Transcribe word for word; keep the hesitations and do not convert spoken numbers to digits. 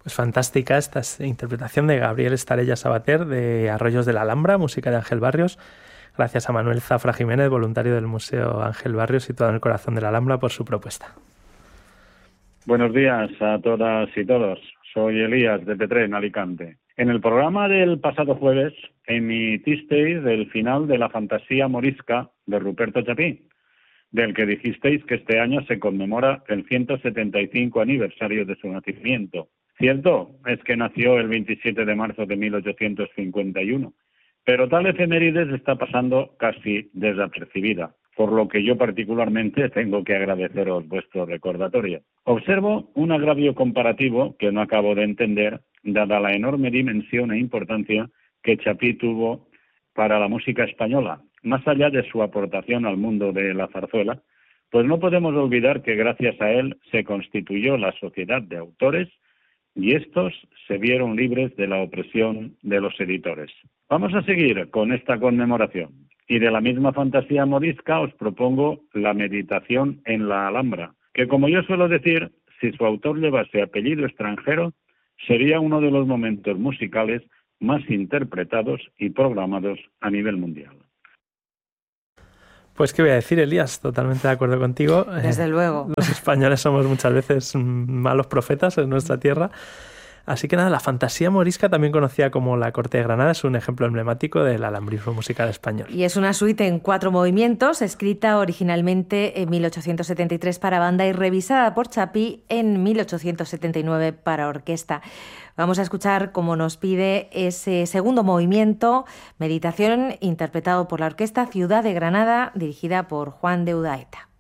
Pues fantástica esta interpretación de Gabriel Estarella Sabater de Arroyos de la Alhambra, música de Ángel Barrios. Gracias a Manuel Zafra Jiménez, voluntario del Museo Ángel Barrios, situado en el corazón de la Alhambra, por su propuesta. Buenos días a todas y todos. Soy Elías de Petrer, en Alicante. En el programa del pasado jueves emitisteis el final de La fantasía morisca de Ruperto Chapí, del que dijisteis que este año se conmemora el ciento setenta y cinco aniversario de su nacimiento. Cierto es que nació el veintisiete de marzo de mil ochocientos cincuenta y uno, pero tal efemérides está pasando casi desapercibida, por lo que yo particularmente tengo que agradeceros vuestro recordatorio. Observo un agravio comparativo que no acabo de entender, dada la enorme dimensión e importancia que Chapí tuvo para la música española, más allá de su aportación al mundo de la zarzuela, pues no podemos olvidar que gracias a él se constituyó la Sociedad de Autores y estos se vieron libres de la opresión de los editores. Vamos a seguir con esta conmemoración. Y de la misma fantasía morisca os propongo la meditación en la Alhambra, que como yo suelo decir, si su autor llevase apellido extranjero, sería uno de los momentos musicales más interpretados y programados a nivel mundial. Pues qué voy a decir, Elías, totalmente de acuerdo contigo. Desde eh, luego. Los españoles somos muchas veces malos profetas en nuestra tierra. Así que nada, la fantasía morisca, también conocida como la Corte de Granada, es un ejemplo emblemático del alambrismo musical español. Y es una suite en cuatro movimientos, escrita originalmente en mil ochocientos setenta y tres para banda y revisada por Chapí en mil ochocientos setenta y nueve para orquesta. Vamos a escuchar, como nos pide, ese segundo movimiento, Meditación, interpretado por la Orquesta Ciudad de Granada, dirigida por Juan de Udaeta.